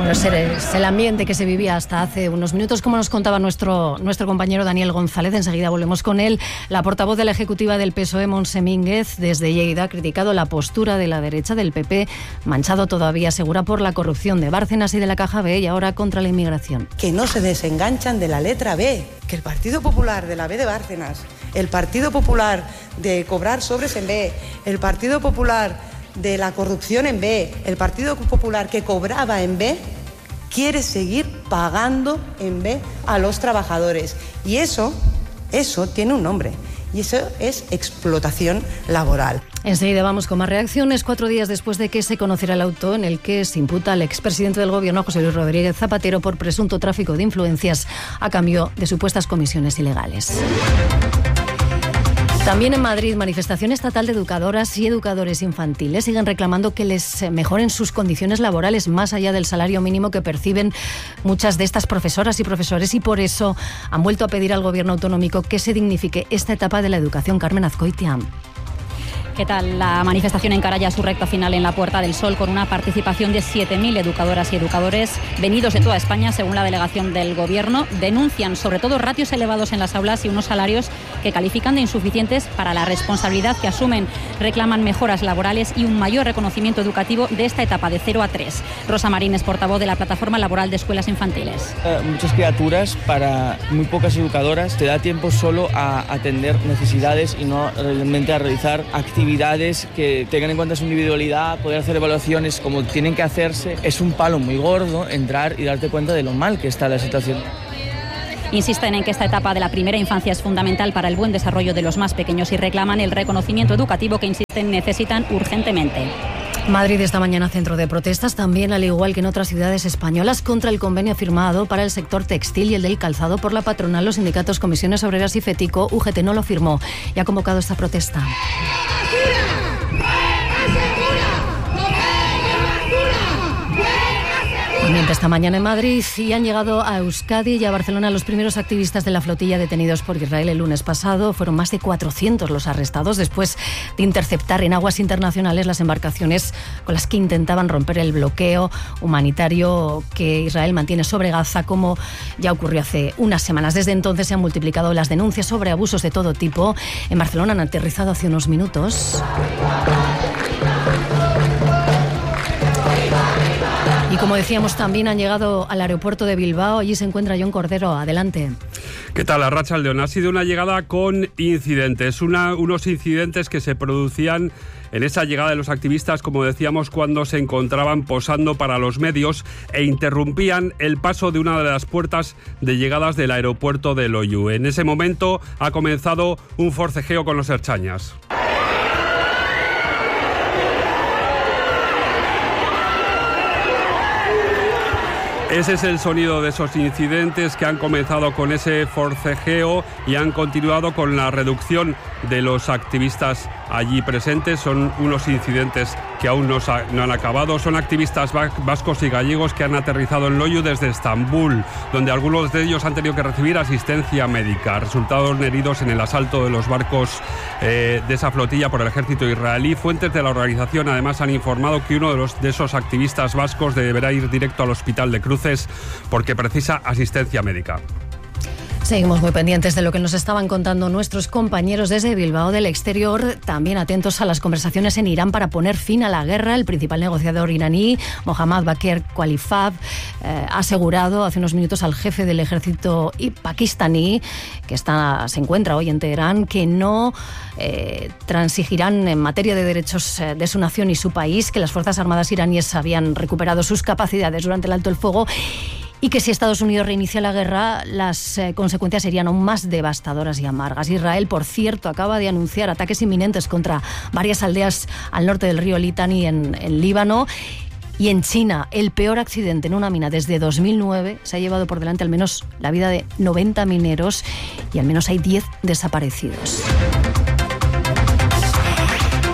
Bueno, es el ambiente que se vivía hasta hace unos minutos, como nos contaba nuestro compañero Daniel González. Enseguida volvemos con él. La portavoz de la ejecutiva del PSOE, Montse Mínguez, desde Lleida, ha criticado la postura de la derecha del PP, manchado todavía, asegura, por la corrupción de Bárcenas y de la Caja B, y ahora contra la inmigración. Que no se desenganchan de la letra B, que el Partido Popular de la B de Bárcenas, el Partido Popular de cobrar sobres en B, el Partido Popular de la corrupción en B, el Partido Popular que cobraba en B, quiere seguir pagando en B a los trabajadores. Y eso tiene un nombre, y eso es explotación laboral. Enseguida vamos con más reacciones, 4 días después de que se conociera el auto en el que se imputa al expresidente del Gobierno, José Luis Rodríguez Zapatero, por presunto tráfico de influencias a cambio de supuestas comisiones ilegales. También en Madrid, manifestación estatal de educadoras y educadores infantiles siguen reclamando que les mejoren sus condiciones laborales más allá del salario mínimo que perciben muchas de estas profesoras y profesores, y por eso han vuelto a pedir al Gobierno autonómico que se dignifique esta etapa de la educación. Carmen Azcoitia. ¿Qué tal? La manifestación encara ya su recta final en la Puerta del Sol, con una participación de 7.000 educadoras y educadores venidos de toda España, según la delegación del Gobierno. Denuncian sobre todo ratios elevados en las aulas y unos salarios que califican de insuficientes para la responsabilidad que asumen. Reclaman mejoras laborales y un mayor reconocimiento educativo de esta etapa de 0 a 3. Rosa Marín es portavoz de la Plataforma Laboral de Escuelas Infantiles. Muchas criaturas para muy pocas educadoras. Te da tiempo solo a atender necesidades y no realmente a realizar actividades que tengan en cuenta su individualidad, poder hacer evaluaciones como tienen que hacerse. Es un palo muy gordo entrar y darte cuenta de lo mal que está la situación. Insisten en que esta etapa de la primera infancia es fundamental para el buen desarrollo de los más pequeños y reclaman el reconocimiento educativo que, insisten, necesitan urgentemente. Madrid esta mañana centro de protestas, también al igual que en otras ciudades españolas, contra el convenio firmado para el sector textil y el del calzado por la patronal, los sindicatos Comisiones Obreras y FETICO. UGT no lo firmó y ha convocado esta protesta. Esta mañana en Madrid, y han llegado a Euskadi y a Barcelona los primeros activistas de la flotilla detenidos por Israel el lunes pasado. Fueron más de 400 los arrestados después de interceptar en aguas internacionales las embarcaciones con las que intentaban romper el bloqueo humanitario que Israel mantiene sobre Gaza, como ya ocurrió hace unas semanas. Desde entonces se han multiplicado las denuncias sobre abusos de todo tipo. En Barcelona han aterrizado hace unos minutos. Y como decíamos, también han llegado al aeropuerto de Bilbao. Allí se encuentra Jon Cordero. Adelante. ¿Qué tal, Arratsaldeon? Ha sido una llegada con incidentes. Unos incidentes que se producían en esa llegada de los activistas, como decíamos, cuando se encontraban posando para los medios e interrumpían el paso de una de las puertas de llegadas del aeropuerto de Loiu. En ese momento ha comenzado un forcejeo con los ertzainas. Ese es el sonido de esos incidentes que han comenzado con ese forcejeo y han continuado con la reducción de los activistas allí presentes. Son unos incidentes que aún no han acabado. Son activistas vascos y gallegos que han aterrizado en Loiu desde Estambul, donde algunos de ellos han tenido que recibir asistencia médica. Resultaron heridos en el asalto de los barcos de esa flotilla por el ejército israelí. Fuentes de la organización además han informado que uno de esos activistas vascos deberá ir directo al hospital de Cruces porque precisa asistencia médica. Seguimos muy pendientes de lo que nos estaban contando nuestros compañeros desde Bilbao del Exterior, también atentos a las conversaciones en Irán para poner fin a la guerra. El principal negociador iraní, Mohammad Bakr Khalifab, ha asegurado hace unos minutos al jefe del ejército pakistaní, que se encuentra hoy en Teherán, que no transigirán en materia de derechos de su nación y su país, que las Fuerzas Armadas iraníes habían recuperado sus capacidades durante el alto el fuego, y que si Estados Unidos reinicia la guerra, las consecuencias serían aún más devastadoras y amargas. Israel, por cierto, acaba de anunciar ataques inminentes contra varias aldeas al norte del río Litani en Líbano. Y en China, el peor accidente en una mina desde 2009 se ha llevado por delante al menos la vida de 90 mineros y al menos hay 10 desaparecidos.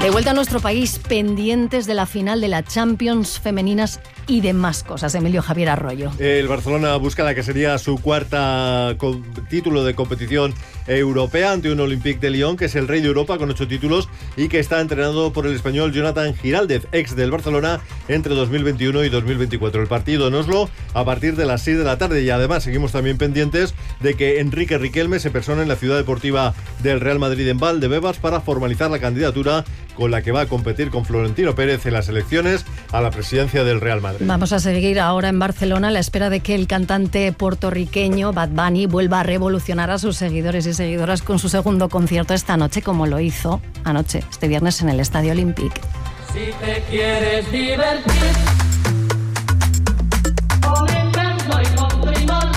De vuelta a nuestro país, pendientes de la final de la Champions femeninas y demás cosas. Emilio Javier Arroyo. El Barcelona busca la que sería su cuarta título de competición europea ante un Olympique de Lyon, que es el rey de Europa con 8 títulos y que está entrenado por el español Jonathan Giraldez, ex del Barcelona, entre 2021 y 2024. El partido en Oslo a partir de las 6 de la tarde, y además seguimos también pendientes de que Enrique Riquelme se persone en la ciudad deportiva del Real Madrid en Valdebebas para formalizar la candidatura con la que va a competir con Florentino Pérez en las elecciones a la presidencia del Real Madrid. Vamos a seguir ahora en Barcelona a la espera de que el cantante puertorriqueño Bad Bunny vuelva a revolucionar a sus seguidores y seguidoras con su segundo concierto esta noche, como lo hizo anoche, este viernes, en el Estadio Olympique. Si te quieres divertir, con encanto y con primor,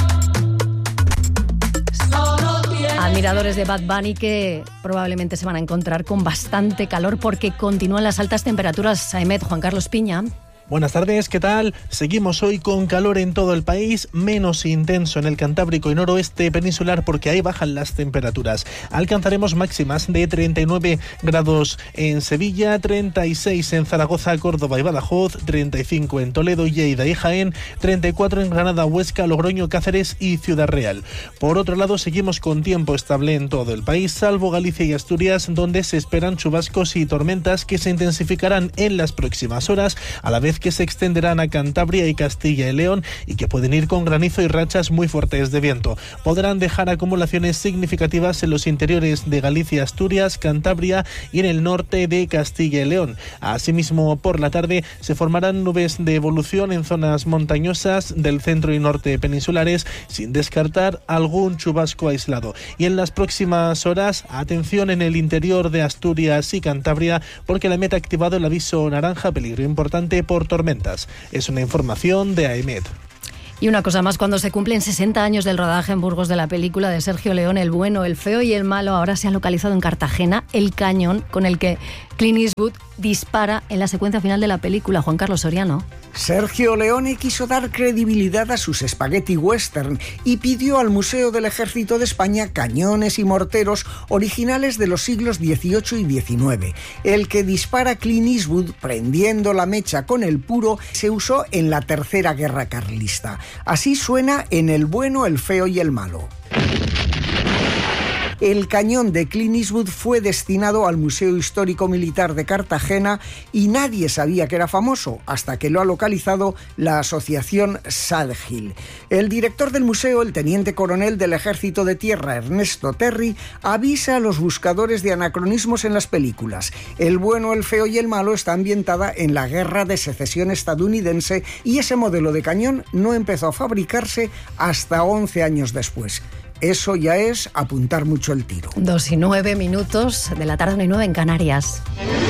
admiradores de Bad Bunny que probablemente se van a encontrar con bastante calor porque continúan las altas temperaturas. Saemet, Juan Carlos Piña. Buenas tardes, ¿qué tal? Seguimos hoy con calor en todo el país, menos intenso en el Cantábrico y noroeste peninsular porque ahí bajan las temperaturas. Alcanzaremos máximas de 39 grados en Sevilla, 36 en Zaragoza, Córdoba y Badajoz, 35 en Toledo, Lleida y Jaén, 34 en Granada, Huesca, Logroño, Cáceres y Ciudad Real. Por otro lado, seguimos con tiempo estable en todo el país, salvo Galicia y Asturias, donde se esperan chubascos y tormentas que se intensificarán en las próximas horas, a la vez que se extenderán a Cantabria y Castilla y León y que pueden ir con granizo y rachas muy fuertes de viento. Podrán dejar acumulaciones significativas en los interiores de Galicia, Asturias, Cantabria y en el norte de Castilla y León. Asimismo, por la tarde se formarán nubes de evolución en zonas montañosas del centro y norte peninsulares, sin descartar algún chubasco aislado. Y en las próximas horas, atención en el interior de Asturias y Cantabria, porque la meta ha activado el aviso naranja, peligro importante por tormentas. Es una información de AEMET. Y una cosa más, cuando se cumplen 60 años del rodaje en Burgos de la película de Sergio León, El bueno, el feo y el malo, ahora se ha localizado en Cartagena el cañón con el que Clint Eastwood dispara en la secuencia final de la película. Juan Carlos Soriano. Sergio Leone quiso dar credibilidad a sus spaghetti western y pidió al Museo del Ejército de España cañones y morteros originales de los siglos XVIII y XIX. El que dispara Clint Eastwood prendiendo la mecha con el puro se usó en la Tercera Guerra Carlista. Así suena en El bueno, el feo y el malo. El cañón de Clint Eastwood fue destinado al Museo Histórico Militar de Cartagena y nadie sabía que era famoso hasta que lo ha localizado la asociación Sadgil. El director del museo, el teniente coronel del Ejército de Tierra, Ernesto Terry, avisa a los buscadores de anacronismos en las películas. El bueno, el feo y el malo está ambientada en la Guerra de Secesión estadounidense y ese modelo de cañón no empezó a fabricarse hasta 11 años después. Eso ya es apuntar mucho el tiro. 2:09 de la tarde, 1:09 en Canarias.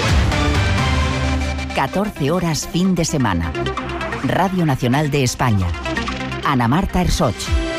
14 horas fin de semana. Radio Nacional de España. Ana Marta Ersoch.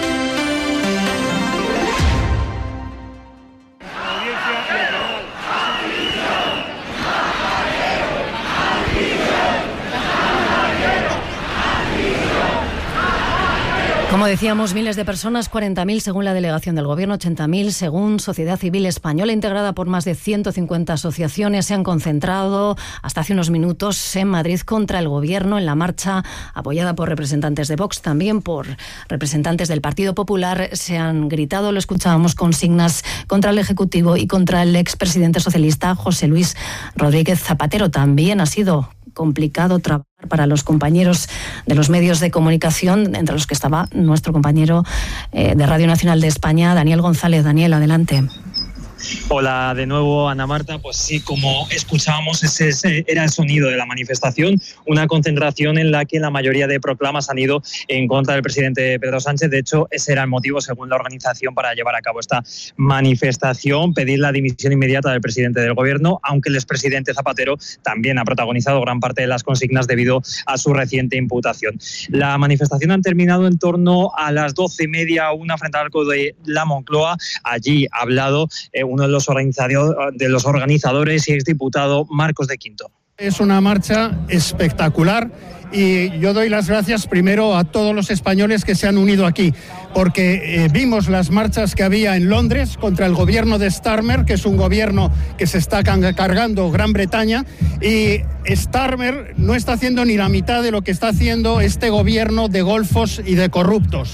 Como decíamos, miles de personas, 40.000 según la delegación del Gobierno, 80.000 según Sociedad Civil Española, integrada por más de 150 asociaciones, se han concentrado hasta hace unos minutos en Madrid contra el Gobierno en la marcha apoyada por representantes de Vox, también por representantes del Partido Popular. Se han gritado, lo escuchábamos, consignas contra el Ejecutivo y contra el expresidente socialista José Luis Rodríguez Zapatero. También ha sido complicado trabajar para los compañeros de los medios de comunicación, entre los que estaba nuestro compañero de Radio Nacional de España, Daniel González. Daniel, adelante. Hola de nuevo, Ana Marta. Pues sí, como escuchábamos, ese era el sonido de la manifestación, una concentración en la que la mayoría de proclamas han ido en contra del presidente Pedro Sánchez. De hecho, ese era el motivo, según la organización, para llevar a cabo esta manifestación, pedir la dimisión inmediata del presidente del Gobierno, aunque el expresidente Zapatero también ha protagonizado gran parte de las consignas debido a su reciente imputación. La manifestación ha terminado en torno a las 12:30, una frente al arco de la Moncloa. Allí ha hablado uno de los organizadores y exdiputado Marcos de Quinto. Es una marcha espectacular y yo doy las gracias primero a todos los españoles que se han unido aquí, porque vimos las marchas que había en Londres contra el gobierno de Starmer, que es un gobierno que se está cargando Gran Bretaña, y Starmer no está haciendo ni la mitad de lo que está haciendo este gobierno de golfos y de corruptos.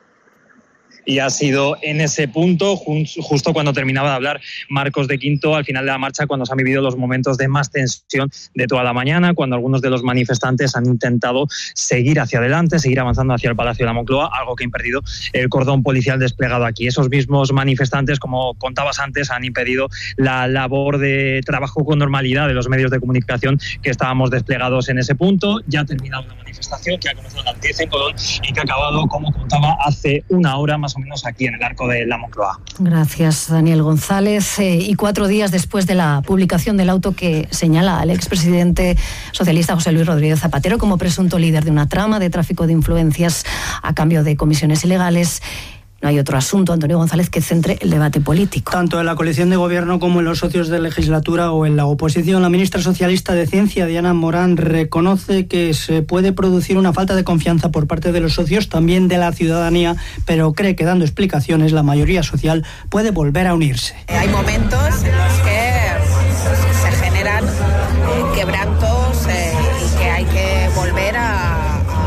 Y ha sido en ese punto, justo cuando terminaba de hablar Marcos de Quinto, al final de la marcha, cuando se han vivido los momentos de más tensión de toda la mañana, cuando algunos de los manifestantes han intentado seguir hacia adelante, seguir avanzando hacia el Palacio de la Moncloa, algo que ha impedido el cordón policial desplegado aquí. Esos mismos manifestantes, como contabas antes, han impedido la labor de trabajo con normalidad de los medios de comunicación que estábamos desplegados en ese punto. Ya ha terminado la manifestación, que ha comenzado a las 10 en Colón y que ha acabado, como contaba, hace una hora más o menos aquí en el Arco de la Moncloa. Gracias, Daniel González. Y 4 días después de la publicación del auto que señala al expresidente socialista José Luis Rodríguez Zapatero como presunto líder de una trama de tráfico de influencias a cambio de comisiones ilegales, no hay otro asunto, Antonio González, que centre el debate político. Tanto en la coalición de gobierno como en los socios de legislatura o en la oposición, la ministra socialista de Ciencia, Diana Morán, reconoce que se puede producir una falta de confianza por parte de los socios, también de la ciudadanía, pero cree que dando explicaciones la mayoría social puede volver a unirse. Hay momentos en los que se generan quebrantos y que hay que volver a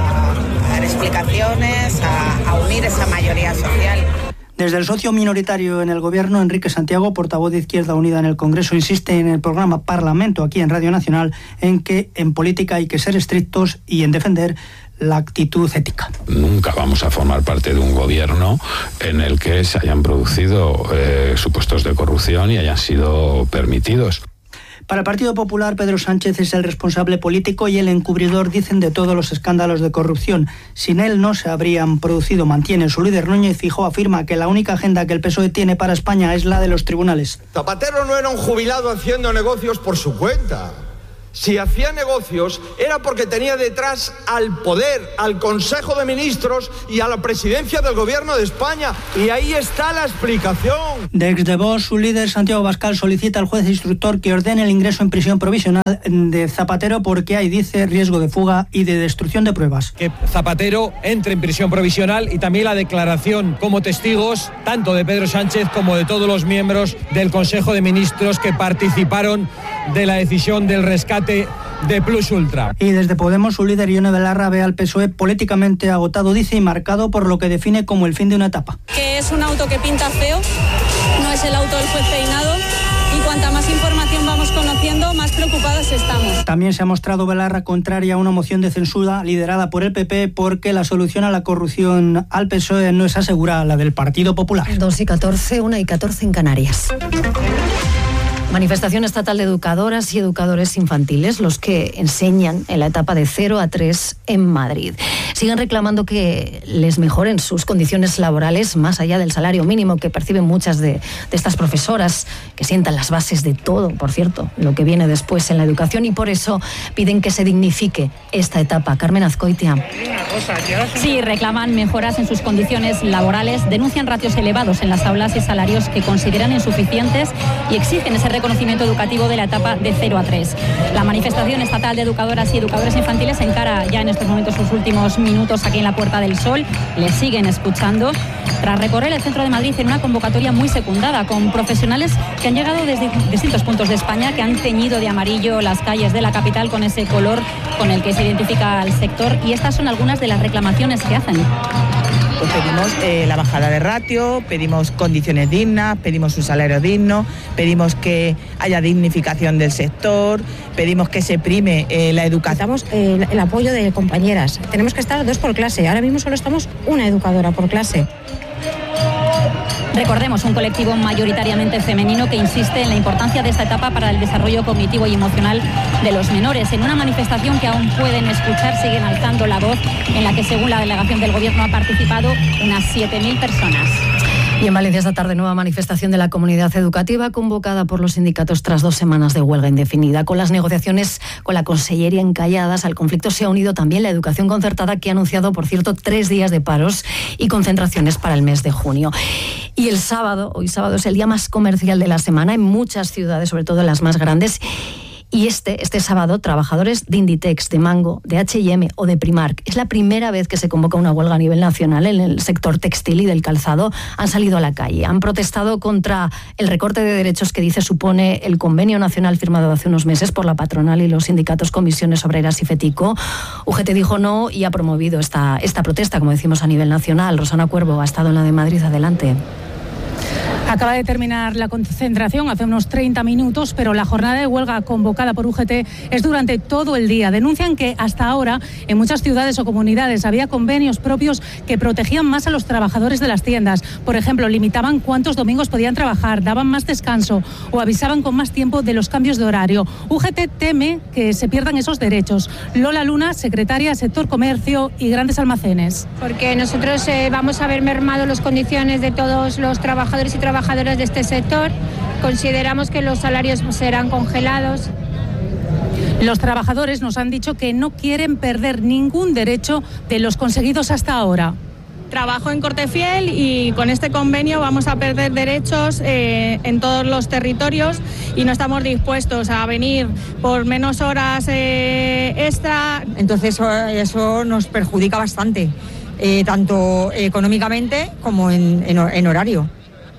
dar explicaciones, a unir esa mayoría social. Desde el socio minoritario en el gobierno, Enrique Santiago, portavoz de Izquierda Unida en el Congreso, insiste en el programa Parlamento, aquí en Radio Nacional, en que en política hay que ser estrictos y en defender la actitud ética. Nunca vamos a formar parte de un gobierno en el que se hayan producido supuestos de corrupción y hayan sido permitidos. Para el Partido Popular, Pedro Sánchez es el responsable político y el encubridor, dicen, de todos los escándalos de corrupción. Sin él no se habrían producido, mantiene. Su líder, Núñez Feijóo, afirma que la única agenda que el PSOE tiene para España es la de los tribunales. Zapatero no era un jubilado haciendo negocios por su cuenta. Si hacía negocios era porque tenía detrás al poder, al Consejo de Ministros y a la presidencia del Gobierno de España. Y ahí está la explicación. De ex de Vox, su líder, Santiago Abascal, solicita al juez instructor que ordene el ingreso en prisión provisional de Zapatero porque hay, dice, riesgo de fuga y de destrucción de pruebas. Que Zapatero entre en prisión provisional y también la declaración como testigos tanto de Pedro Sánchez como de todos los miembros del Consejo de Ministros que participaron de la decisión del rescate de Plus Ultra. Y desde Podemos, su líder, Ione Belarra, ve al PSOE políticamente agotado, dice, y marcado por lo que define como el fin de una etapa. Que es un auto que pinta feo, no es el auto del juez Peinado, y cuanta más información vamos conociendo, más preocupados estamos. También se ha mostrado Belarra contraria a una moción de censura liderada por el PP porque la solución a la corrupción al PSOE no es asegurada la del Partido Popular. 2:14, 1:14 en Canarias. Manifestación estatal de educadoras y educadores infantiles, los que enseñan en la etapa de 0 a 3 en Madrid. Siguen reclamando que les mejoren sus condiciones laborales más allá del salario mínimo que perciben muchas de estas profesoras, que sientan las bases de todo, por cierto, lo que viene después en la educación, y por eso piden que se dignifique esta etapa. Carmen Azcoitia. Sí, reclaman mejoras en sus condiciones laborales, denuncian ratios elevados en las aulas y salarios que consideran insuficientes y exigen ese reconocimiento educativo de la etapa de 0 a 3. La manifestación estatal de educadoras y educadores infantiles encara ya en estos momentos sus últimos minutos aquí en la Puerta del Sol. Les siguen escuchando tras recorrer el centro de Madrid en una convocatoria muy secundada con profesionales que han llegado desde distintos puntos de España, que han teñido de amarillo las calles de la capital con ese color con el que se identifica al sector, y estas son algunas de las reclamaciones que hacen. Pues pedimos la bajada de ratio, pedimos condiciones dignas, pedimos un salario digno, pedimos que haya dignificación del sector, pedimos que se prime la educación. Necesitamos el apoyo de compañeras. Tenemos que estar 2 por clase. Ahora mismo solo estamos una educadora por clase. Recordemos, un colectivo mayoritariamente femenino que insiste en la importancia de esta etapa para el desarrollo cognitivo y emocional de los menores. En una manifestación que aún pueden escuchar, siguen alzando la voz, en la que, según la delegación del Gobierno, ha participado unas 7.000 personas. Y en Valencia esta tarde, nueva manifestación de la comunidad educativa convocada por los sindicatos tras 2 semanas de huelga indefinida. Con las negociaciones con la Consellería encalladas, al conflicto se ha unido también la educación concertada, que ha anunciado, por cierto, 3 días de paros y concentraciones para el mes de junio. Y el sábado, hoy sábado, es el día más comercial de la semana en muchas ciudades, sobre todo en las más grandes. Y este sábado, trabajadores de Inditex, de Mango, de H&M o de Primark, es la primera vez que se convoca una huelga a nivel nacional en el sector textil y del calzado. Han salido a la calle, han protestado contra el recorte de derechos que dice supone el convenio nacional firmado hace unos meses por la patronal y los sindicatos Comisiones Obreras y FETICO. UGT dijo no y ha promovido esta protesta, como decimos, a nivel nacional. Rosana Cuervo ha estado en la de Madrid. Adelante. Acaba de terminar la concentración hace unos 30 minutos, pero la jornada de huelga convocada por UGT es durante todo el día. Denuncian que hasta ahora en muchas ciudades o comunidades había convenios propios que protegían más a los trabajadores de las tiendas. Por ejemplo, limitaban cuántos domingos podían trabajar, daban más descanso o avisaban con más tiempo de los cambios de horario. UGT teme que se pierdan esos derechos. Lola Luna, secretaria Sector Comercio y Grandes Almacenes. Porque nosotros vamos a ver mermado las condiciones de todos los trabajadores y trabajadoras de este sector. Consideramos que los salarios serán congelados. Los trabajadores nos han dicho que no quieren perder ningún derecho de los conseguidos hasta ahora. Trabajo en Cortefiel y con este convenio vamos a perder derechos en todos los territorios y no estamos dispuestos a venir por menos horas extra. Entonces eso nos perjudica bastante, tanto económicamente como en horario.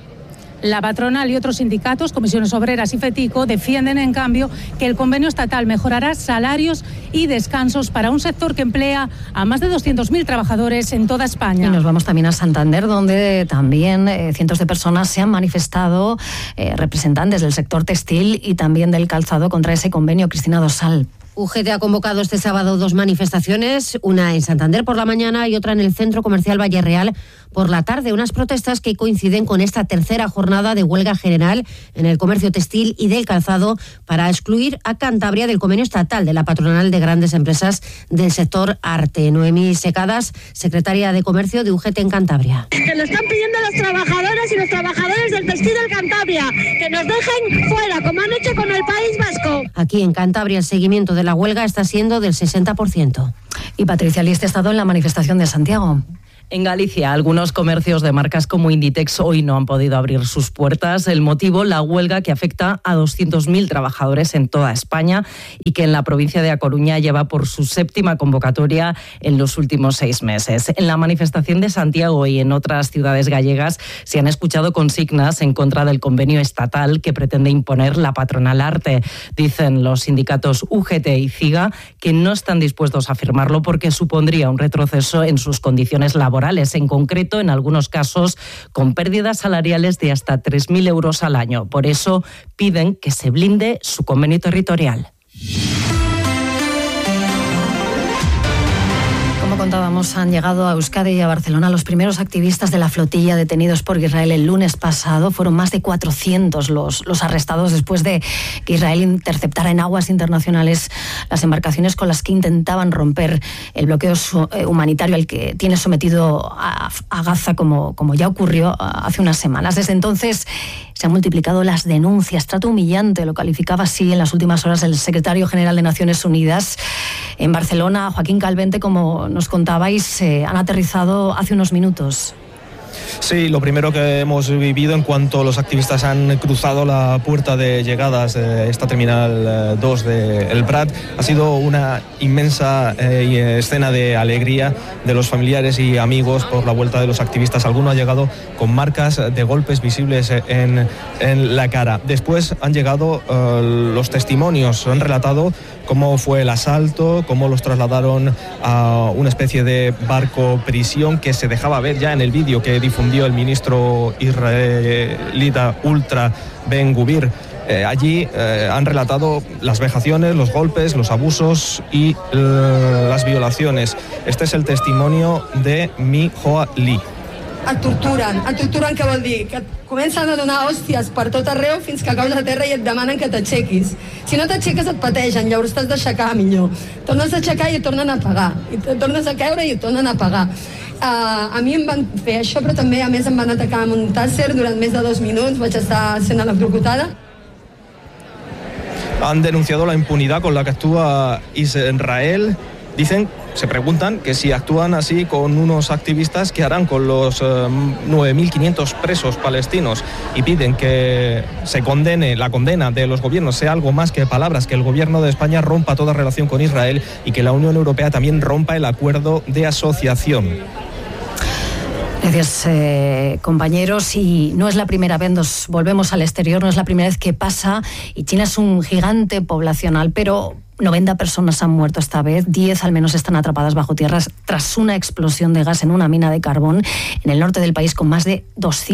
La patronal y otros sindicatos, Comisiones Obreras y FETICO, defienden en cambio que el convenio estatal mejorará salarios y descansos para un sector que emplea a más de 200.000 trabajadores en toda España. Y nos vamos también a Santander, donde también cientos de personas se han manifestado, representantes del sector textil y también del calzado, contra ese convenio. Cristina Dosal. UGT ha convocado este sábado 2 manifestaciones, una en Santander por la mañana y otra en el Centro Comercial Valle Real por la tarde. Unas protestas que coinciden con esta tercera jornada de huelga general en el comercio textil y del calzado para excluir a Cantabria del convenio estatal de la patronal de grandes empresas del sector arte. Noemí Secadas, secretaria de Comercio de UGT en Cantabria. Que lo están pidiendo las trabajadoras y los trabajadores del textil del Cantabria, que nos dejen fuera, como han hecho con el País Vasco. Aquí en Cantabria el seguimiento de la huelga está siendo del 60%. Y Patricia Lieste ha estado en la manifestación de Santiago. En Galicia, algunos comercios de marcas como Inditex hoy no han podido abrir sus puertas. El motivo, la huelga que afecta a 200.000 trabajadores en toda España y que en la provincia de A Coruña lleva por su 7ª convocatoria en los últimos 6 meses. En la manifestación de Santiago y en otras ciudades gallegas se han escuchado consignas en contra del convenio estatal que pretende imponer la patronal arte. Dicen los sindicatos UGT y CIGA que no están dispuestos a firmarlo porque supondría un retroceso en sus condiciones laborales. En concreto, en algunos casos, con pérdidas salariales de hasta 3.000 euros al año. Por eso piden que se blinde su convenio territorial. Como contábamos, han llegado a Euskadi y a Barcelona los primeros activistas de la flotilla detenidos por Israel el lunes pasado. Fueron más de 400 los arrestados después de que Israel interceptara en aguas internacionales las embarcaciones con las que intentaban romper el bloqueo humanitario al que tiene sometido a Gaza, como ya ocurrió hace unas semanas. Desde entonces se han multiplicado las denuncias. Trato humillante, lo calificaba así en las últimas horas el secretario general de Naciones Unidas. En Barcelona, Joaquín Calvente, como nos contabais, han aterrizado hace unos minutos. Sí, lo primero que hemos vivido en cuanto los activistas han cruzado la puerta de llegadas de esta terminal 2 de El Prat ha sido una inmensa escena de alegría de los familiares y amigos por la vuelta de los activistas. Alguno ha llegado con marcas de golpes visibles en la cara. Después han llegado los testimonios, han relatado cómo fue el asalto, cómo los trasladaron a una especie de barco prisión que se dejaba ver ya en el vídeo que difundió el ministro israelita Ultra Ben-Gvir. Allí han relatado las vejaciones, los golpes, los abusos y las violaciones. Este es el testimonio de Mi Hoa Lee. Et torturen què vol dir? Que et comencen a donar hòsties per tot arreu fins que caus a terra i et demanen que t'aixequis. Si no t'aixeques et pategen, llavors t'has d'aixecar millor. Tornes a aixecar i et tornen a pagar. I et tornes a caure i et tornen a pagar. A mi em van fer això, però també a més em van atacar amb un tàser durant més de 2 minuts, vaig estar sent electrocutada. Han denunciado la impunidad con la que actúa Israel se preguntan que si actúan así con unos activistas, ¿qué harán con los 9.500 presos palestinos? Y piden que se condene, la condena de los gobiernos sea algo más que palabras, que el gobierno de España rompa toda relación con Israel y que la Unión Europea también rompa el acuerdo de asociación. Gracias, compañeros. Y no es la primera vez, nos volvemos al exterior, no es la primera vez que pasa, y China es un gigante poblacional, pero 90 personas han muerto esta vez, 10 al menos están atrapadas bajo tierra tras una explosión de gas en una mina de carbón en el norte del país, con más de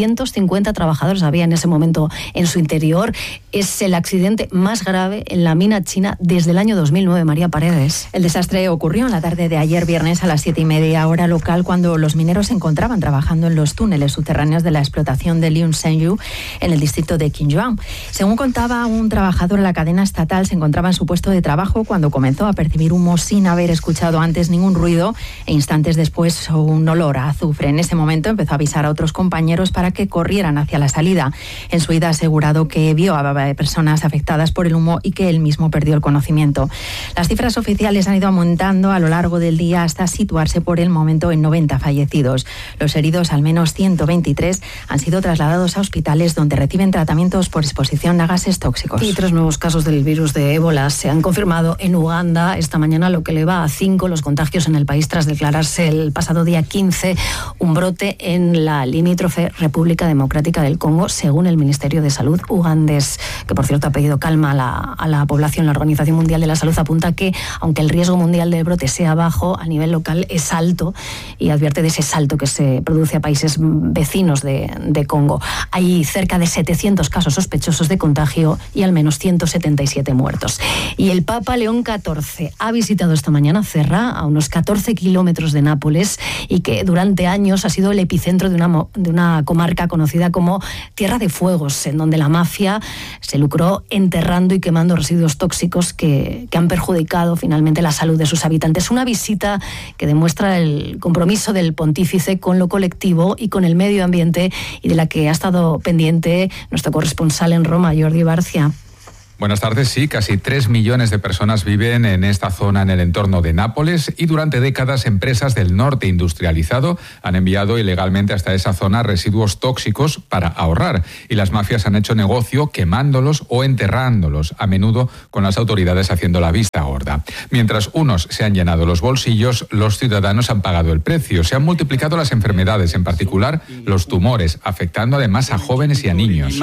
250 trabajadores había en ese momento en su interior. Es el accidente más grave en la mina china desde el año 2009. María Paredes. El desastre ocurrió en la tarde de ayer viernes a las 7:30 hora local, cuando los mineros se encontraban trabajando en los túneles subterráneos de la explotación de Liu Shengyu en el distrito de Qingyuan. Según contaba un trabajador, la cadena estatal se encontraba en su puesto de trabajo cuando comenzó a percibir humo sin haber escuchado antes ningún ruido, e instantes después un olor a azufre. En ese momento empezó a avisar a otros compañeros para que corrieran hacia la salida. En su ida ha asegurado que vio a personas afectadas por el humo y que él mismo perdió el conocimiento. Las cifras oficiales han ido aumentando a lo largo del día hasta situarse por el momento en 90 fallecidos. Los heridos, al menos 123, han sido trasladados a hospitales donde reciben tratamientos por exposición a gases tóxicos. Y 3 nuevos casos del virus de ébola se han confirmado en Uganda esta mañana, lo que eleva a 5 los contagios en el país tras declararse el pasado día 15 un brote en la limítrofe República Democrática del Congo, según el Ministerio de Salud ugandés, que por cierto ha pedido calma a la población. La Organización Mundial de la Salud apunta que, aunque el riesgo mundial del brote sea bajo, a nivel local es alto, y advierte de ese salto que se produce a países vecinos de Congo. Hay cerca de 700 casos sospechosos de contagio y al menos 177 muertos. Y el Papa León XIV ha visitado esta mañana Cerra, a unos 14 kilómetros de Nápoles, y que durante años ha sido el epicentro de una comarca conocida como Tierra de Fuegos, en donde la mafia se lucró enterrando y quemando residuos tóxicos que han perjudicado finalmente la salud de sus habitantes. Una visita que demuestra el compromiso del pontífice con lo colectivo y con el medio ambiente, y de la que ha estado pendiente nuestro corresponsal en Roma, Jordi Barcia. Buenas tardes. Sí, casi 3 millones de personas viven en esta zona en el entorno de Nápoles, y durante décadas empresas del norte industrializado han enviado ilegalmente hasta esa zona residuos tóxicos para ahorrar, y las mafias han hecho negocio quemándolos o enterrándolos, a menudo con las autoridades haciendo la vista gorda. Mientras unos se han llenado los bolsillos, los ciudadanos han pagado el precio. Se han multiplicado las enfermedades, en particular los tumores, afectando además a jóvenes y a niños.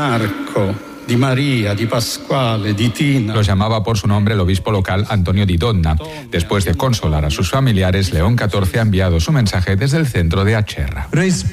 Di María, di Pascuale, di Tina. Los llamaba por su nombre el obispo local Antonio Di Donna. Después de consolar a sus familiares, León XIV ha enviado su mensaje desde el centro de Acerra.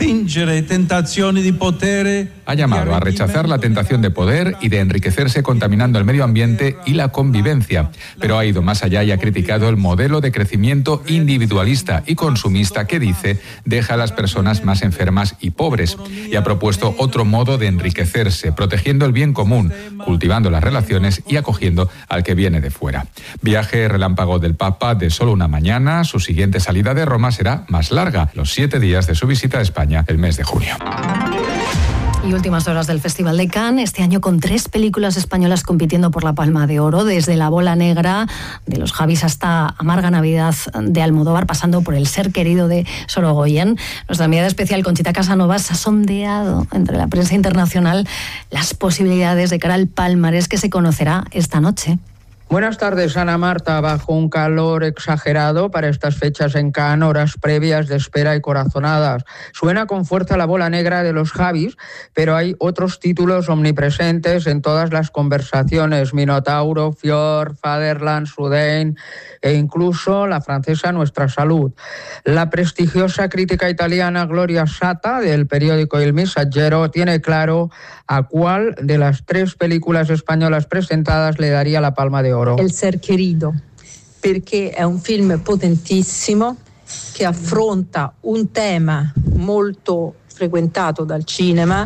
Ha llamado a rechazar la tentación de poder y de enriquecerse contaminando el medio ambiente y la convivencia, pero ha ido más allá y ha criticado el modelo de crecimiento individualista y consumista que, dice, deja a las personas más enfermas y pobres, y ha propuesto otro modo de enriquecerse, protegiendo el bien común, cultivando las relaciones y acogiendo al que viene de fuera. Viaje relámpago del Papa de solo una mañana. Su siguiente salida de Roma será más larga, los 7 días de su visita a España el mes de junio. Y últimas horas del Festival de Cannes, este año con 3 películas españolas compitiendo por la Palma de Oro, desde La bola negra de los Javis hasta Amarga Navidad de Almodóvar, pasando por El ser querido de Sorogoyen. Nuestra enviada especial Conchita Casanovas ha sondeado entre la prensa internacional las posibilidades de cara al palmarés que se conocerá esta noche. Buenas tardes, Ana Marta. Bajo un calor exagerado para estas fechas en Cannes, horas previas de espera y corazonadas. Suena con fuerza La bola negra de los Javis, pero hay otros títulos omnipresentes en todas las conversaciones: Minotauro, Fjord, Fatherland, Soudain e incluso la francesa Nuestra Salud. La prestigiosa crítica italiana Gloria Sata, del periódico Il Messaggero, tiene claro a cuál de las 3 películas españolas presentadas le daría la Palma de Oro. El ser querido, perché è un film potentissimo che affronta un tema molto frequentato dal cinema,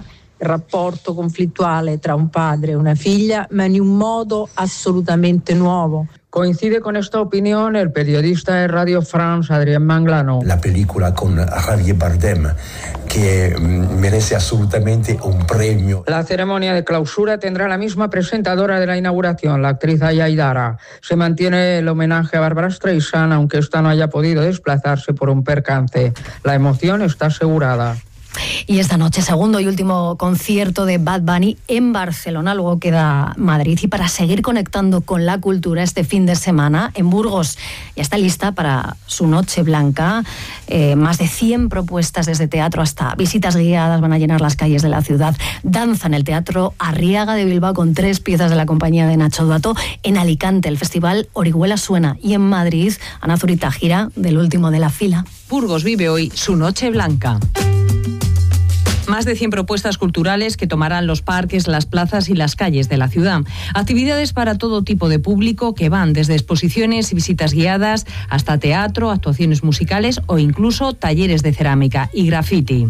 rapporto conflittuale tra un padre e una figlia, ma in un modo assolutamente nuovo. Coincide con esta opinión el periodista de Radio France, Adrien Manglano. La película con Javier Bardem, que merece absolutamente un premio. La ceremonia de clausura tendrá la misma presentadora de la inauguración, la actriz Aya Aidara. Se mantiene el homenaje a Barbra Streisand, aunque esta no haya podido desplazarse por un percance. La emoción está asegurada. Y esta noche, segundo y último concierto de Bad Bunny en Barcelona, luego queda Madrid. Y para seguir conectando con la cultura este fin de semana, en Burgos ya está lista para su Noche Blanca. Más de 100 propuestas desde teatro hasta visitas guiadas van a llenar las calles de la ciudad. Danza en el Teatro Arriaga de Bilbao con 3 piezas de la compañía de Nacho Duato. En Alicante, el Festival Orihuela Suena. Y en Madrid, Ana Zurita gira del último de la fila. Burgos vive hoy su Noche Blanca. Más de 100 propuestas culturales que tomarán los parques, las plazas y las calles de la ciudad. Actividades para todo tipo de público que van desde exposiciones y visitas guiadas hasta teatro, actuaciones musicales o incluso talleres de cerámica y graffiti.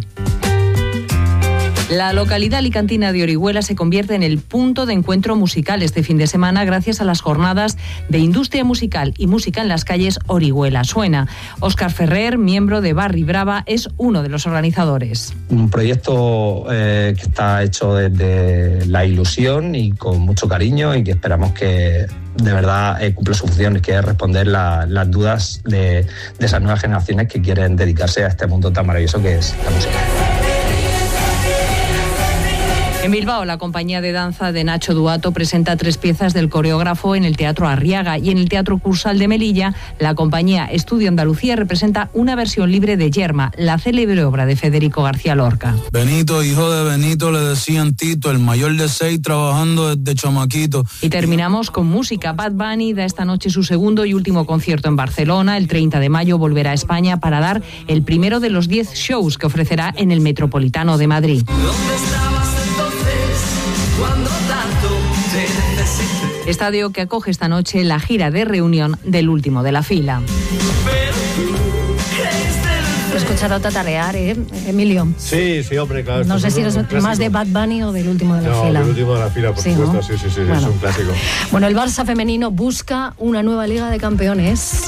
La localidad alicantina de Orihuela se convierte en el punto de encuentro musical este fin de semana gracias a las jornadas de industria musical y música en las calles Orihuela Suena. Óscar Ferrer, miembro de Barri Brava, es uno de los organizadores. Un proyecto que está hecho desde la ilusión y con mucho cariño y que esperamos que de verdad cumple su función, que es responder las dudas de esas nuevas generaciones que quieren dedicarse a este mundo tan maravilloso que es la música. En Bilbao, la compañía de danza de Nacho Duato presenta 3 piezas del coreógrafo en el Teatro Arriaga, y en el Teatro Cursal de Melilla, la compañía Estudio Andalucía representa una versión libre de Yerma, la célebre obra de Federico García Lorca. Benito, hijo de Benito, le decían Tito, el mayor de 6 trabajando desde chamaquito. Y terminamos con música. Bad Bunny da esta noche su segundo y último concierto en Barcelona. El 30 de mayo volverá a España para dar el primero de los 10 shows que ofrecerá en el Metropolitano de Madrid. Estadio que acoge esta noche la gira de reunión del último de la fila. He escuchado tatarear, Emilio. Sí, hombre, claro. No sé si eres más de Bad Bunny o del último de la fila. No, del último de la fila, por supuesto. ¿No? Sí, bueno. Es un clásico. Bueno, el Barça femenino busca una nueva Liga de Campeones.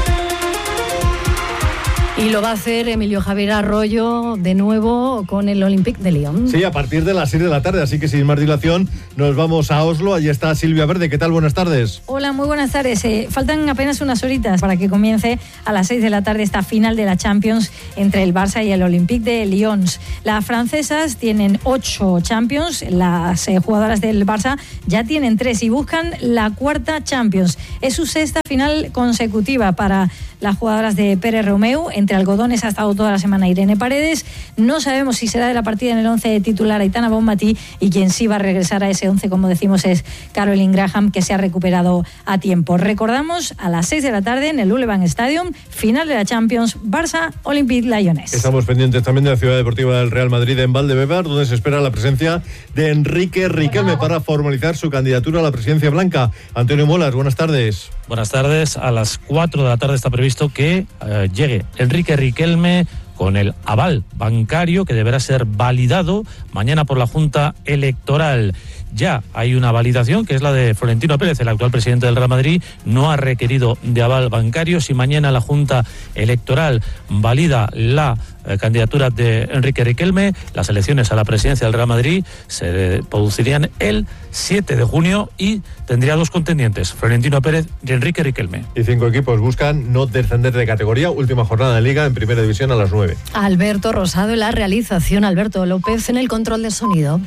Y lo va a hacer Emilio Javier Arroyo de nuevo con el Olympique de Lyon. Sí, a partir de las 6 de la tarde, así que sin más dilación nos vamos a Oslo. Allí está Silvia Verde. ¿Qué tal? Buenas tardes. Hola, muy buenas tardes. Faltan apenas unas horitas para que comience a las 6 de la tarde esta final de la Champions entre el Barça y el Olympique de Lyon. Las francesas tienen 8 Champions, las jugadoras del Barça ya tienen 3 y buscan la 4ª Champions. Es su 6ª final consecutiva para las jugadoras de Pérez Romeu. Entre algodones ha estado toda la semana Irene Paredes. No sabemos si será de la partida en el 11 titular Aitana Bonmatí, y quien sí va a regresar a ese 11, como decimos, es Caroline Graham, que se ha recuperado a tiempo. Recordamos, a las 6 de la tarde en el Ullevan Stadium, final de la Champions, Barça Olympique Lyonnais. Estamos pendientes también de la Ciudad Deportiva del Real Madrid en Valdebebas, donde se espera la presencia de Enrique Riquelme para formalizar su candidatura a la presidencia blanca. Antonio Molas, buenas tardes. Buenas tardes. A las 4 de la tarde está previsto que llegue Enrique Riquelme con el aval bancario que deberá ser validado mañana por la Junta Electoral. Ya hay una validación, que es la de Florentino Pérez, el actual presidente del Real Madrid. No ha requerido de aval bancario. Si mañana la Junta Electoral valida la candidatura de Enrique Riquelme, las elecciones a la presidencia del Real Madrid se producirían el 7 de junio y tendría 2 contendientes, Florentino Pérez y Enrique Riquelme. Y 5 equipos buscan no descender de categoría. Última jornada de Liga en Primera División a las 9. Alberto Rosado en la realización, Alberto López en el control de sonido.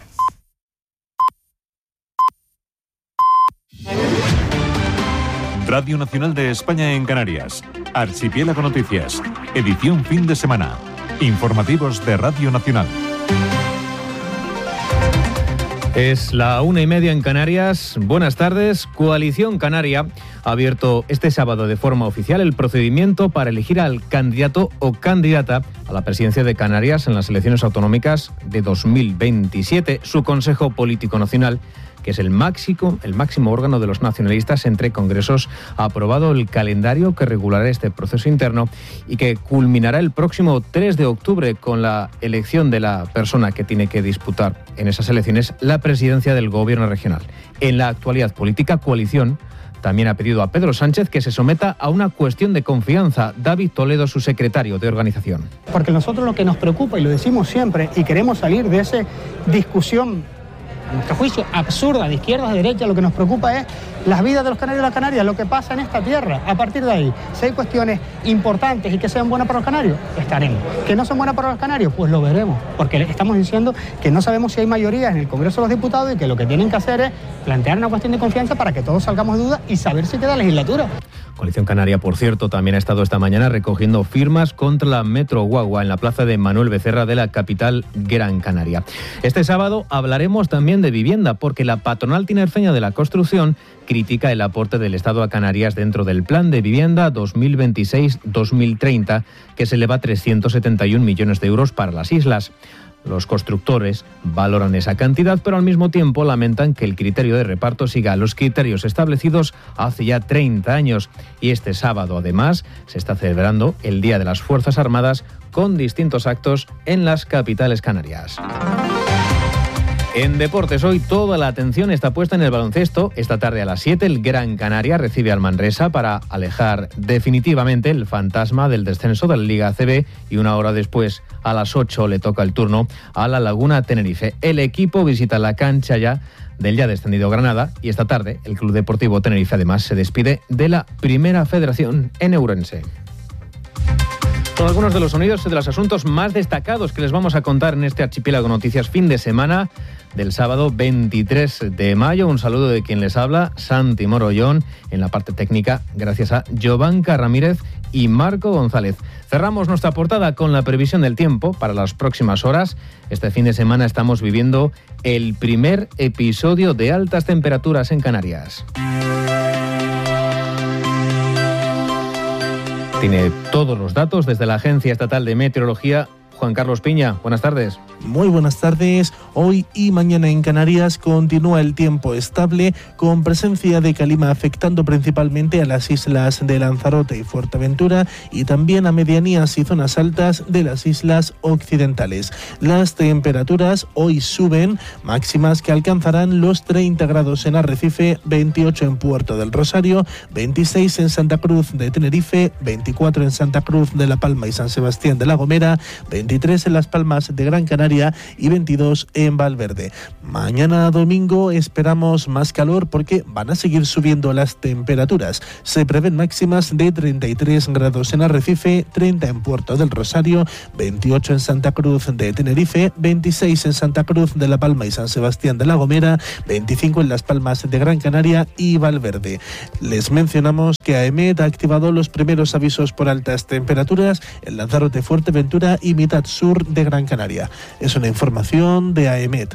Radio Nacional de España en Canarias. Archipiélago Noticias. Edición fin de semana. Informativos de Radio Nacional. Es la 1:30 en Canarias. Buenas tardes. Coalición Canaria ha abierto este sábado de forma oficial el procedimiento para elegir al candidato o candidata a la presidencia de Canarias en las elecciones autonómicas de 2027. Su Consejo Político Nacional que es el máximo órgano de los nacionalistas entre congresos, ha aprobado el calendario que regulará este proceso interno y que culminará el próximo 3 de octubre con la elección de la persona que tiene que disputar en esas elecciones la presidencia del gobierno regional. En la actualidad política, Coalición también ha pedido a Pedro Sánchez que se someta a una cuestión de confianza. David Toledo, su secretario de organización. Porque nosotros lo que nos preocupa, y lo decimos siempre, y queremos salir de esa discusión, a nuestro juicio, absurda, de izquierda a derecha, lo que nos preocupa es las vidas de los canarios y las canarias, lo que pasa en esta tierra. A partir de ahí, si hay cuestiones importantes y que sean buenas para los canarios, estaremos. Que no son buenas para los canarios, pues lo veremos, porque estamos diciendo que no sabemos si hay mayoría en el Congreso de los Diputados y que lo que tienen que hacer es plantear una cuestión de confianza para que todos salgamos de dudas y saber si queda legislatura. Coalición Canaria, por cierto, también ha estado esta mañana recogiendo firmas contra la Metro Guagua en la plaza de Manuel Becerra de la capital Gran Canaria. Este sábado hablaremos también de vivienda, porque la patronal tinerfeña de la construcción critica el aporte del Estado a Canarias dentro del Plan de Vivienda 2026-2030, que se eleva a 371 millones de euros para las islas. Los constructores valoran esa cantidad, pero al mismo tiempo lamentan que el criterio de reparto siga los criterios establecidos hace ya 30 años. Y este sábado, además, se está celebrando el Día de las Fuerzas Armadas con distintos actos en las capitales canarias. En deportes, hoy toda la atención está puesta en el baloncesto. Esta tarde a las 7 el Gran Canaria recibe al Manresa para alejar definitivamente el fantasma del descenso de la Liga ACB, y una hora después, a las 8, le toca el turno a la Laguna Tenerife. El equipo visita la cancha ya del ya descendido Granada, y esta tarde el Club Deportivo Tenerife además se despide de la Primera Federación en Ourense. Son algunos de los sonidos y de los asuntos más destacados que les vamos a contar en este Archipiélago Noticias fin de semana del sábado 23 de mayo. Un saludo de quien les habla, Santi Morollón, en la parte técnica, gracias a Jovanka Ramírez y Marco González. Cerramos nuestra portada con la previsión del tiempo para las próximas horas. Este fin de semana estamos viviendo el primer episodio de altas temperaturas en Canarias. Tiene todos los datos desde la Agencia Estatal de Meteorología. Juan Carlos Piña, buenas tardes. Muy buenas tardes. Hoy y mañana en Canarias continúa el tiempo estable, con presencia de calima afectando principalmente a las islas de Lanzarote y Fuerteventura, y también a medianías y zonas altas de las islas occidentales. Las temperaturas hoy suben, máximas que alcanzarán los 30 grados en Arrecife, 28 en Puerto del Rosario, 26 en Santa Cruz de Tenerife, 24 en Santa Cruz de La Palma y San Sebastián de La Gomera, 23 en Las Palmas de Gran Canaria y 22 en Valverde. Mañana domingo esperamos más calor porque van a seguir subiendo las temperaturas. Se prevén máximas de 33 grados en Arrecife, 30 en Puerto del Rosario, 28 en Santa Cruz de Tenerife, 26 en Santa Cruz de La Palma y San Sebastián de La Gomera, 25 en Las Palmas de Gran Canaria y Valverde. Les mencionamos que AEMET ha activado los primeros avisos por altas temperaturas en Lanzarote, Fuerteventura y mitad sur de Gran Canaria. Es una información de AEMET.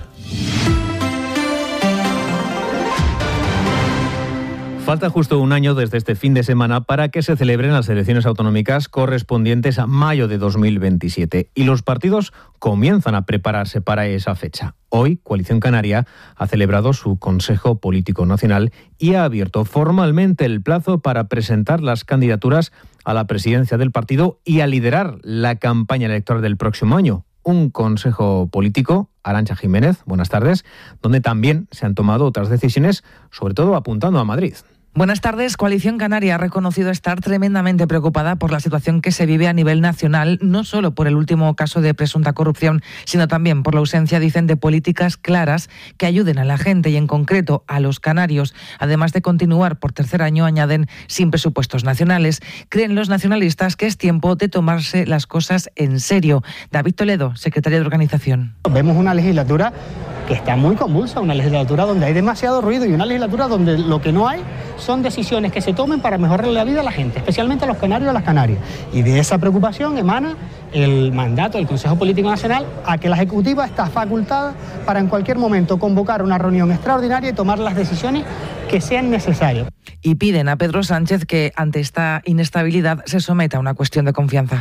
Falta justo un año desde este fin de semana para que se celebren las elecciones autonómicas correspondientes a mayo de 2027, y los partidos comienzan a prepararse para esa fecha. Hoy, Coalición Canaria ha celebrado su Consejo Político Nacional y ha abierto formalmente el plazo para presentar las candidaturas a la presidencia del partido y a liderar la campaña electoral del próximo año. Un consejo político, Arantxa Jiménez, buenas tardes, donde también se han tomado otras decisiones, sobre todo apuntando a Madrid. Buenas tardes. Coalición Canaria ha reconocido estar tremendamente preocupada por la situación que se vive a nivel nacional, no solo por el último caso de presunta corrupción, sino también por la ausencia, dicen, de políticas claras que ayuden a la gente y en concreto a los canarios. Además de continuar por tercer año, añaden, sin presupuestos nacionales. Creen los nacionalistas que es tiempo de tomarse las cosas en serio. David Toledo, secretario de Organización. Vemos una legislatura que está muy convulsa, una legislatura donde hay demasiado ruido y una legislatura donde lo que no hay son decisiones que se tomen para mejorar la vida a la gente, especialmente a los canarios y a las canarias. Y de esa preocupación emana el mandato del Consejo Político Nacional a que la Ejecutiva está facultada para en cualquier momento convocar una reunión extraordinaria y tomar las decisiones que sean necesarias. Y piden a Pedro Sánchez que ante esta inestabilidad se someta a una cuestión de confianza.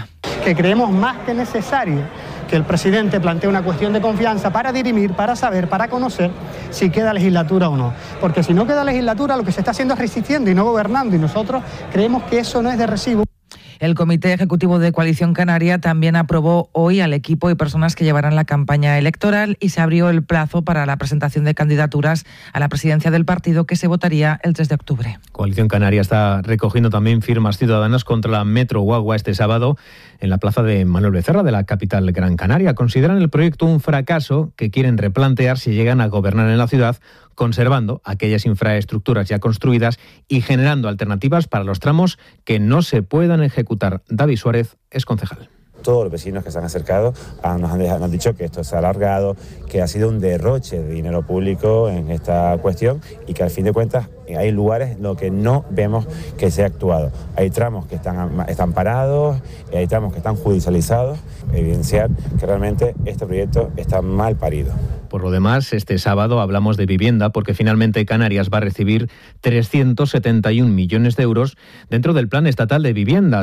que creemos más que necesario que el presidente plantee una cuestión de confianza para dirimir, para saber, para conocer si queda legislatura o no. Porque si no queda legislatura, lo que se está haciendo es resistiendo y no gobernando, y nosotros creemos que eso no es de recibo. El Comité Ejecutivo de Coalición Canaria también aprobó hoy al equipo y personas que llevarán la campaña electoral y se abrió el plazo para la presentación de candidaturas a la presidencia del partido, que se votaría el 3 de octubre. Coalición Canaria está recogiendo también firmas ciudadanas contra la Metro Guagua este sábado en la plaza de Manuel Becerra de la capital Gran Canaria. Consideran el proyecto un fracaso que quieren replantear si llegan a gobernar en la ciudad, conservando aquellas infraestructuras ya construidas y generando alternativas para los tramos que no se puedan ejecutar. David Suárez es concejal. Todos los vecinos que se han acercado nos han dicho que esto se ha alargado, que ha sido un derroche de dinero público en esta cuestión y que al fin de cuentas hay lugares en los que no vemos que se ha actuado. Hay tramos que están parados, hay tramos que están judicializados, evidenciar que realmente este proyecto está mal parido. Por lo demás, este sábado hablamos de vivienda porque finalmente Canarias va a recibir 371 millones de euros dentro del Plan Estatal de Vivienda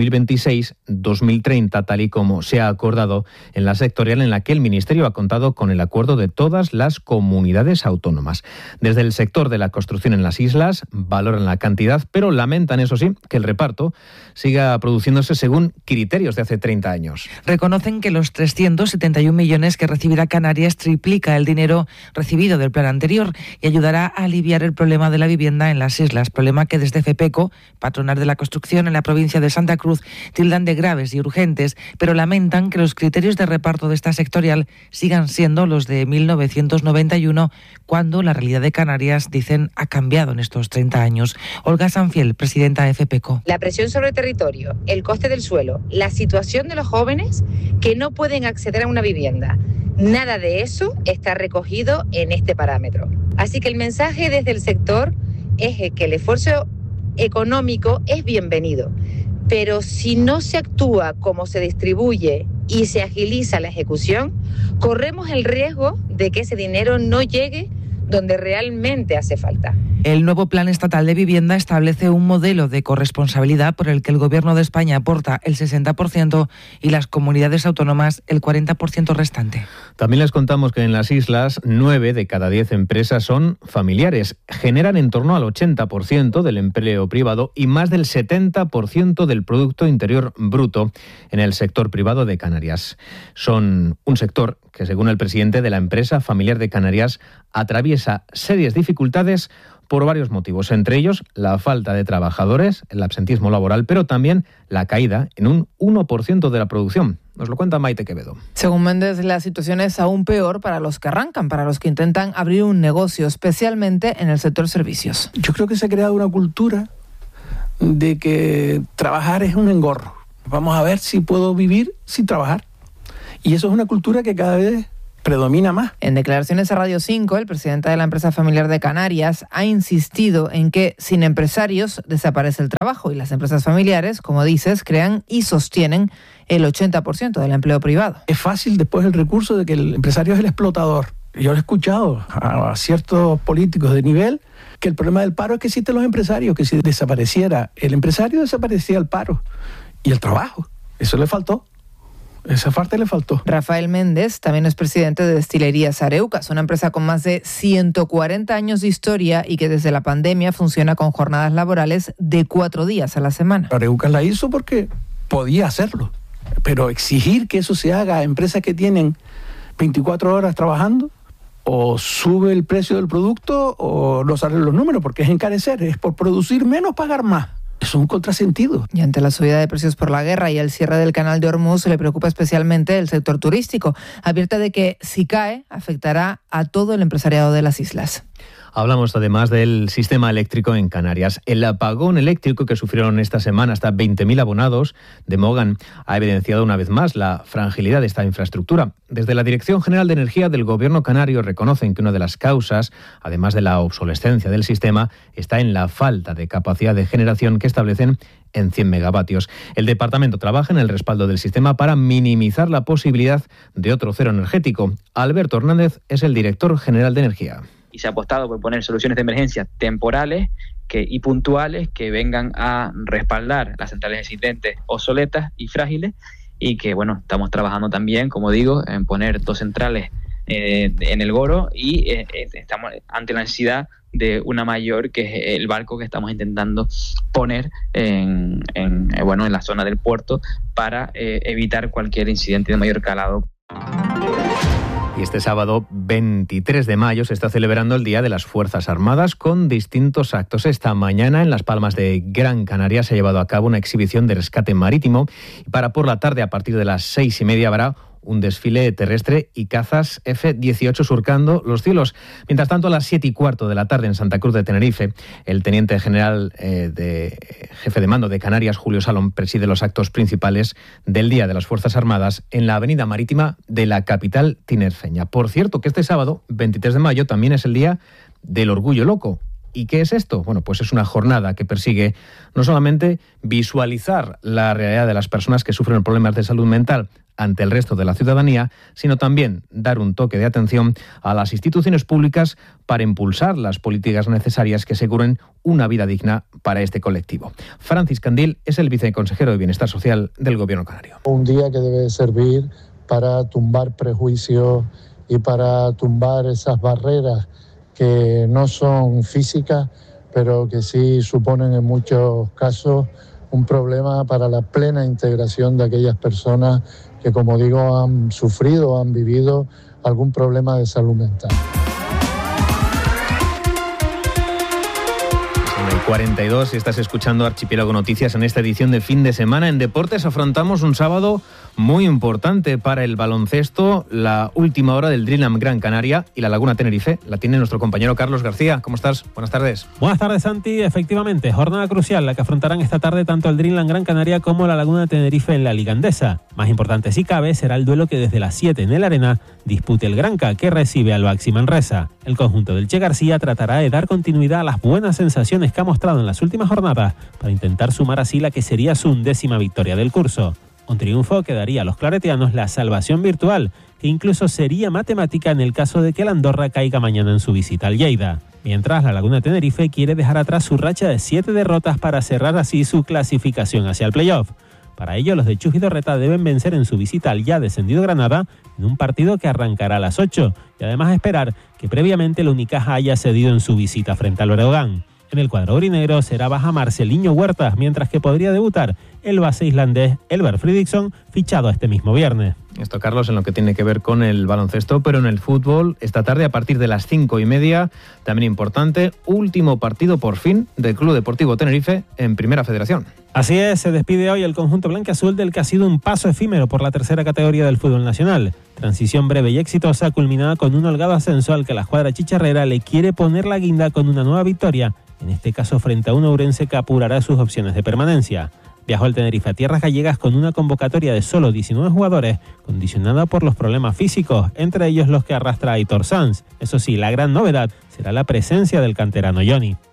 2026-2030, tal y como se ha acordado en la sectorial, en la que el Ministerio ha contado con el acuerdo de todas las comunidades autónomas. Desde el sector de la construcción en las islas valoran la cantidad, pero lamentan, eso sí, que el reparto siga produciéndose según criterios de hace 30 años. Reconocen que los 371 millones que recibirá Canarias triplica el dinero recibido del plan anterior y ayudará a aliviar el problema de la vivienda en las islas, problema que desde FEPECO, patronal de la construcción en la provincia de Santa Cruz, tildan de graves y urgentes, pero lamentan que los criterios de reparto de esta sectorial sigan siendo los de 1991, cuando la realidad de Canarias, dicen, ha cambiado en estos 30 años. Olga Sanfiel, presidenta de FEPECO. La presión sobre el territorio, el coste del suelo, la situación de los jóvenes que no pueden acceder a una vivienda. Nada de eso está recogido en este parámetro. Así que el mensaje desde el sector es que el esfuerzo económico es bienvenido, pero si no se actúa como se distribuye y se agiliza la ejecución, corremos el riesgo de que ese dinero no llegue donde realmente hace falta. El nuevo Plan Estatal de Vivienda establece un modelo de corresponsabilidad por el que el Gobierno de España aporta el 60% y las comunidades autónomas el 40% restante. También les contamos que en las islas 9 de cada 10 empresas son familiares. Generan en torno al 80% del empleo privado y más del 70% del Producto Interior Bruto en el sector privado de Canarias. Son un sector que, según el presidente de la empresa familiar de Canarias, atraviesa serias dificultades por varios motivos, entre ellos la falta de trabajadores, el absentismo laboral, pero también la caída en un 1% de la producción. Nos lo cuenta Maite Quevedo. Según Méndez, la situación es aún peor para los que arrancan, para los que intentan abrir un negocio, especialmente en el sector servicios. Yo creo que se ha creado una cultura de que trabajar es un engorro. Vamos a ver si puedo vivir sin trabajar. Y eso es una cultura que cada vez predomina más. En declaraciones a Radio 5, el presidente de la empresa familiar de Canarias ha insistido en que sin empresarios desaparece el trabajo y las empresas familiares, como dices, crean y sostienen el 80% del empleo privado. Es fácil después el recurso de que el empresario es el explotador. Yo lo he escuchado a ciertos políticos de nivel que el problema del paro es que existen los empresarios, que si desapareciera el empresario desaparecía el paro y el trabajo. Eso le faltó. Esa parte le faltó. Rafael Méndez también es presidente de Destilerías Areucas, una empresa con más de 140 años de historia y que desde la pandemia funciona con jornadas laborales de 4 días a la semana. Areucas la hizo porque podía hacerlo, pero exigir que eso se haga a empresas que tienen 24 horas trabajando, o sube el precio del producto o no salen los números, porque es encarecer, es por producir menos, pagar más. Es un contrasentido. Y ante la subida de precios por la guerra y el cierre del canal de Hormuz, le preocupa especialmente el sector turístico. Advierte de que si cae, afectará a todo el empresariado de las islas. Hablamos además del sistema eléctrico en Canarias. El apagón eléctrico que sufrieron esta semana hasta 20.000 abonados de Mogan ha evidenciado una vez más la fragilidad de esta infraestructura. Desde la Dirección General de Energía del Gobierno canario reconocen que una de las causas, además de la obsolescencia del sistema, está en la falta de capacidad de generación que establecen en 100 megavatios. El departamento trabaja en el respaldo del sistema para minimizar la posibilidad de otro cero energético. Alberto Hernández es el director general de Energía. Y se ha apostado por poner soluciones de emergencia temporales y puntuales que vengan a respaldar las centrales existentes obsoletas y frágiles y que, bueno, estamos trabajando también, como digo, en poner 2 centrales en el Goro y estamos ante la necesidad de una mayor, que es el barco que estamos intentando poner en la zona del puerto para evitar cualquier incidente de mayor calado. Y este sábado 23 de mayo se está celebrando el Día de las Fuerzas Armadas con distintos actos. Esta mañana en Las Palmas de Gran Canaria se ha llevado a cabo una exhibición de rescate marítimo y para por la tarde a partir de las 6:30 habrá un desfile terrestre y cazas F-18 surcando los cielos. Mientras tanto, a las 7:15 de la tarde en Santa Cruz de Tenerife, el teniente general jefe de mando de Canarias, Julio Salom, preside los actos principales del Día de las Fuerzas Armadas en la avenida marítima de la capital tinerfeña. Por cierto, que este sábado, 23 de mayo, también es el Día del Orgullo Loco. ¿Y qué es esto? Bueno, pues es una jornada que persigue no solamente visualizar la realidad de las personas que sufren problemas de salud mental ante el resto de la ciudadanía, sino también dar un toque de atención a las instituciones públicas para impulsar las políticas necesarias que aseguren una vida digna para este colectivo. Francis Candil es el viceconsejero de Bienestar Social del Gobierno canario. Un día que debe servir para tumbar prejuicios y para tumbar esas barreras que no son físicas, pero que sí suponen en muchos casos un problema para la plena integración de aquellas personas que, como digo, han sufrido o han vivido algún problema de salud mental. 42, y estás escuchando Archipiélago Noticias en esta edición de fin de semana. En deportes afrontamos un sábado muy importante para el baloncesto, la última hora del Dreamland Gran Canaria y la Laguna Tenerife. La tiene nuestro compañero Carlos García. ¿Cómo estás? Buenas tardes. Buenas tardes, Santi. Efectivamente, jornada crucial la que afrontarán esta tarde tanto el Dreamland Gran Canaria como la Laguna Tenerife en la Liga Endesa. Más importante, si cabe, será el duelo que desde las 7 en el Arena dispute el Granca, que recibe al Baxi Manresa. El conjunto del Che García tratará de dar continuidad a las buenas sensaciones que ha mostrado en las últimas jornadas para intentar sumar así la que sería su 11ª victoria del curso. Un triunfo que daría a los claretianos la salvación virtual, que incluso sería matemática en el caso de que el Andorra caiga mañana en su visita al Lleida. Mientras la Laguna Tenerife quiere dejar atrás su racha de 7 derrotas para cerrar así su clasificación hacia el playoff. Para ello, los de Chus Vidorreta deben vencer en su visita al ya descendido Granada en un partido que arrancará a las 8 y además esperar que previamente el Unicaja haya cedido en su visita frente al Breogán. En el cuadro aurinegro será baja Marceliño Huertas, mientras que podría debutar el base islandés Elber Fridriksson, fichado este mismo viernes. Esto, Carlos, en lo que tiene que ver con el baloncesto, pero en el fútbol, esta tarde a partir de las 5:30, también importante, último partido por fin del Club Deportivo Tenerife en Primera Federación. Así es, se despide hoy el conjunto blanquiazul del que ha sido un paso efímero por la tercera categoría del fútbol nacional. Transición breve y exitosa culminada con un holgado ascenso al que la escuadra chicharrera le quiere poner la guinda con una nueva victoria, en este caso frente a un ourense que apurará sus opciones de permanencia. Viajó el Tenerife a tierras gallegas con una convocatoria de solo 19 jugadores, condicionada por los problemas físicos, entre ellos los que arrastra Aitor Sanz. Eso sí, la gran novedad será la presencia del canterano Johnny.